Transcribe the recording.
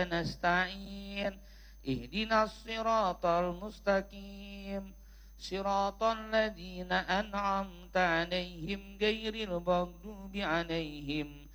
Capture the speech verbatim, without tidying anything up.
نستعين اهدنا الصراط المستقيم صراط الذين أنعمت عليهم غير المغضوب عليهم